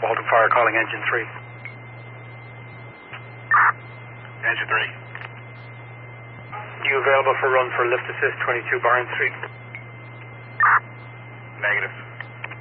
Baltic Fire calling engine 3. Engine 3. You available for run for lift assist 22 Barnes Street? Negative.